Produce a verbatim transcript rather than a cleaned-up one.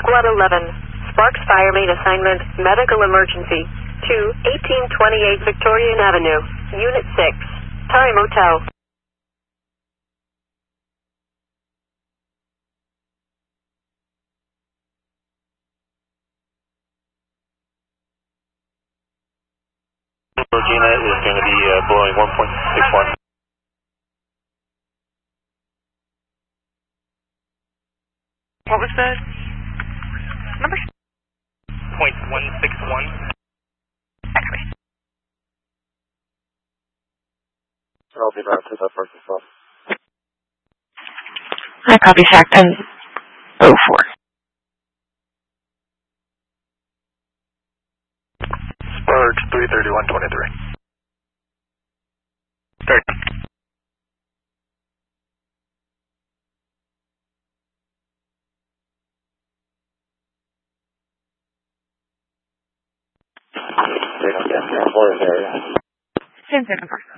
Squad eleven, Sparks Fire Main Assignment, Medical Emergency, to eighteen twenty-eight Victorian Avenue, Unit six, Time Hotel. Regina is going to be uh, blowing one point six one. What was that? Number? point one six one. X-ray. I'll be back to that first as well. I copy S A C ten oh four. Sparks three thirty-one twenty-three. thirty. Same thing,